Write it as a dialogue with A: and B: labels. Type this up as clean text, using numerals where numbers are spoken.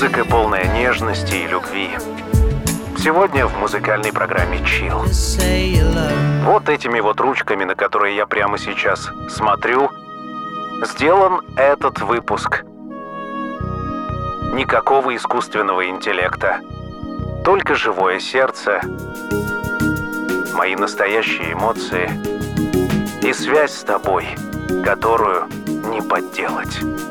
A: Музыка, полная нежности и любви. Сегодня в музыкальной программе «Чилл». Вот этими вот ручками, на которые я прямо сейчас смотрю, сделан этот выпуск. Никакого искусственного интеллекта. Только живое сердце, мои настоящие эмоции и связь с тобой, которую не подделать.